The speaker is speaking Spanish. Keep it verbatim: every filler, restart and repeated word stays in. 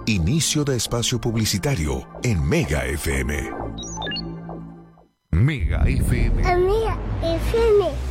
Inicio de espacio publicitario en Mega F M. Mega F M. Mega F M.